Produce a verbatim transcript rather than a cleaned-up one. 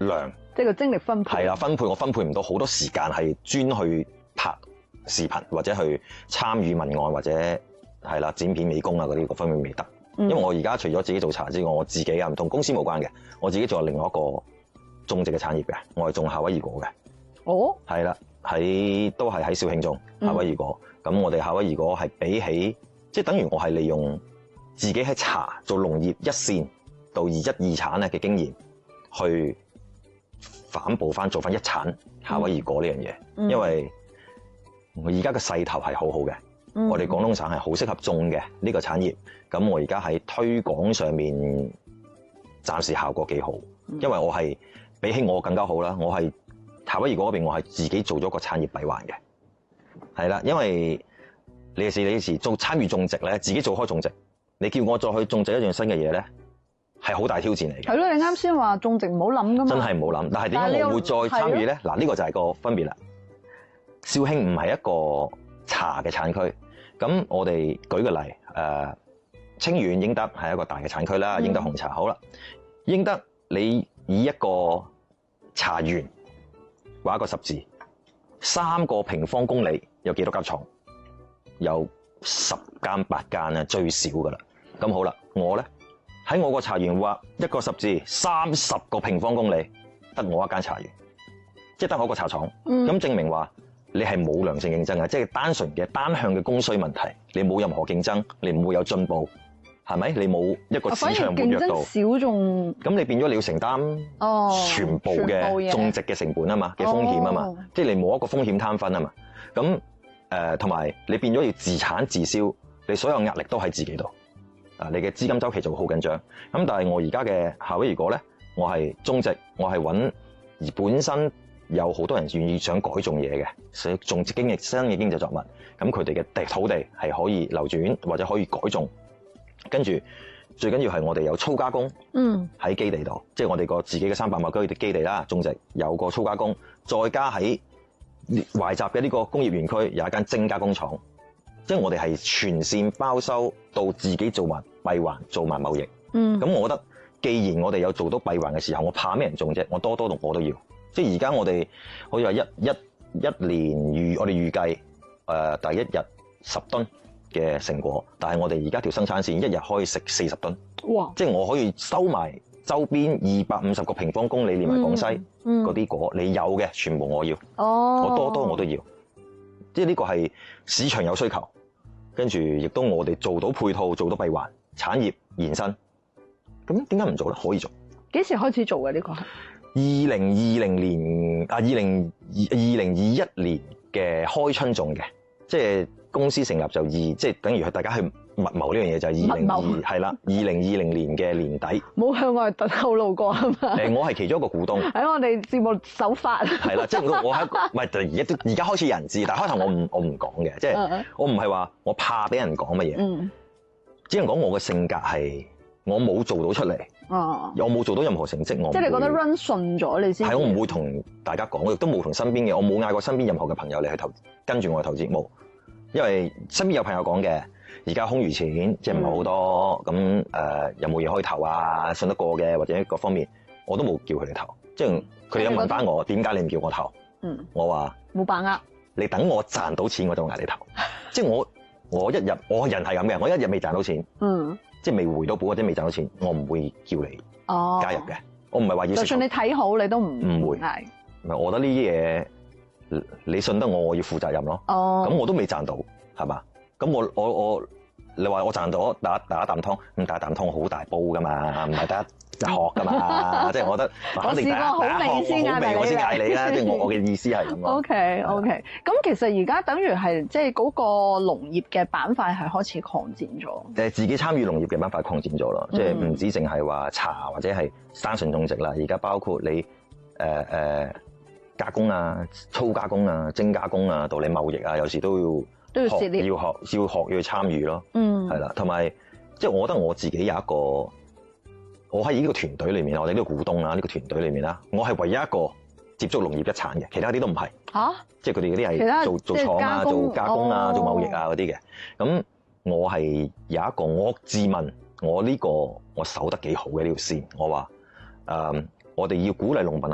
量， 即係個精力分配。 係啦，分配我分配唔到好多時間係專去拍視頻或者去參與文案或者係啦剪片美工啊嗰啲各方面未得。因為我而家除咗自己做茶之外，我自己啊唔同公司冇關嘅，我自己仲有另外一個種植嘅產業嘅，我係種夏威夷果嘅。 哦， 係啦，喺都係喺肇慶種夏威夷果。咁、嗯、我哋夏威夷果係比起，即係等於我係利用自己喺茶做農業一線到二一二產咧嘅經驗，去反哺翻做翻一產夏威夷果呢樣嘢。嗯、因為我而家嘅勢頭係好好嘅。嗯、我哋廣東省係好適合種嘅呢個產業，咁我而家喺推廣上面暫時效果幾好，因為我係比起我更加好啦。我係夏威夷果嗰邊，我係自己做咗個產業閉環嘅，係啦。因為你嘅事，你嘅事做參與種植咧，自己做開種植，你叫我再去種植一樣新嘅嘢咧，係好大挑戰嚟嘅。 係咯，你啱先話種植唔好諗噶嘛， 真係唔好諗。但係點解我會再參與咧？嗱，呢個就係個分別啦。肇慶唔係一個茶嘅產區。咁我哋舉個例，誒、呃，清遠英德係一個大嘅產區啦，英德紅茶好啦。英德你以一個茶園畫一個十字，三個平方公里有幾多間廠？有十間八間啊，最少噶啦。咁好啦，我咧喺我個茶園畫一個十字，三十個平方公里得我一間茶園，即係得我一個茶廠。咁、嗯、證明話，你係冇良性競爭嘅，即係單純嘅單向嘅供需問題，你冇任何競爭，你唔會有進步，係咪？你冇一個市場活躍度， 反而競爭少仲咁你變咗你要承擔全部嘅種植嘅成本啊嘛，嘅風險啊嘛，哦、即係你冇一個風險攤分啊嘛。咁誒同埋你變咗要自產自銷，你所有壓力都喺自己度啊，你嘅資金周期就會好緊張。咁但係我而家嘅夏威夷果咧，我係種植，我係揾而本身。有好多人願意想改種嘢嘅，所以種植經營新嘅經濟作物，咁佢哋嘅地土地係可以流轉或者可以改種，跟住最緊要係我哋有粗加工，嗯，喺基地度，即係我哋個自己嘅三百畝居地基地啦，種植有個粗加工，再加喺懷集嘅呢個工業園區有一間精加工廠，即係我哋係全線包收到自己做埋閉環，做埋貿易，嗯，咁我覺得既然我哋有做到閉環嘅時候，我怕咩人種啫？我多多同我都要。即係而家我哋好似話一一一年預我哋預計誒、呃、第一日十噸嘅成果，但係我哋而家條生產線一日可以食四十噸。哇！即係我可以收埋周邊二百五十個平方公里連埋廣西嗰啲果，嗯嗯、你有嘅全部我要。哦，我多多我都要。即係呢個係市場有需求，跟住亦都我哋做到配套，做到閉環產業延伸。咁點解唔做咧？可以做。 幾時開始做嘅呢個係？ 二零二零年啊，二零二二零二一年嘅開春種嘅，即係公司成立就二，即係等於係大家去密謀呢樣嘢就係二零二係啦，二零二零年嘅年底。冇向我哋透露過係嘛？誒，我係其中一個股東。喺我哋節目首發。係啦，即係我我係唔係而家而家開始有人知，但係開頭我唔我唔講嘅，即係我唔係話我怕俾人講乜嘢，嗯，只能講我嘅性格係我冇做到出嚟。哦，我冇做到任何成績，我即係你覺得 run 順咗你先係，我唔會同大家講，我亦都冇同身邊嘅，我冇嗌過身邊任何嘅朋友嚟去投跟住我去投資冇，因為身邊有朋友講嘅，而家空餘錢即係唔係好多，咁誒、嗯呃、有冇嘢可以投啊，信得過嘅或者各方面，我都冇叫佢哋投，即係佢哋有問翻我點解你唔叫我投，嗯，我話冇把握，你等我賺到錢我就嗌你投，即係我我一日我人係咁嘅，我一日未賺到錢，嗯。即係未回到本或者未賺到錢，我唔會叫你加入嘅。哦、我唔係話要。就算你睇好，你都唔唔會。係。唔係，我覺得呢啲嘢，你信得我，我要負責任咯。哦。咁我都未賺到，係嘛？咁我我我，你話我賺到打打一啖湯，咁打一啖湯好大煲噶嘛，唔係得一殼噶嘛。即係我覺得，肯定打打一殼好味，我先嗌你啦。即係我我嘅意思係咁咯。O K O K，咁其實而家等於係即係嗰個農業嘅板塊係開始擴展咗。誒，自己參與農業嘅板塊擴展咗咯，即係唔止淨係話茶或者係單純種植啦，而家包括你誒誒、呃呃、加工啊、粗加工啊、精加工啊，到你貿易啊，有時都要都要涉獵，要學要學要去參與咯。嗯，係啦，同埋即係我覺得我自己有一個。我喺呢個團隊裏面，我哋呢個股東啦，呢、呢個團隊裏面啦，我係唯一一個接觸農業一產嘅，其他啲都唔係。嚇、啊！即係佢哋嗰啲係做做廠啊、做加工啊、哦、做貿易啊嗰啲嘅。咁我係有一個，我自問我呢個我守得幾好嘅呢條線。我話誒、嗯，我哋要鼓勵農民